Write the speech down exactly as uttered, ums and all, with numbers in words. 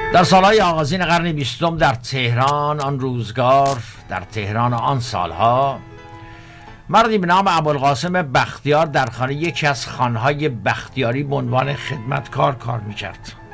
در سالهای آغازین قرن بیستم در تهران آن روزگار، در تهران آن سالها، مردی به نام ابوالقاسم بختیار در خانه یکی از خانهای بختیاری به عنوان خدمتکار کار میکرد.